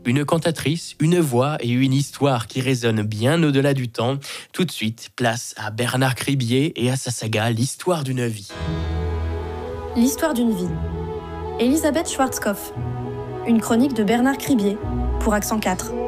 Une cantatrice, une voix et une histoire qui résonnent bien au-delà du temps. Tout de suite, place à Bernard Cribier et à sa saga L'histoire d'une vie. L'histoire d'une vie. Elisabeth Schwarzkopf. Une chronique de Bernard Cribier pour Accent 4.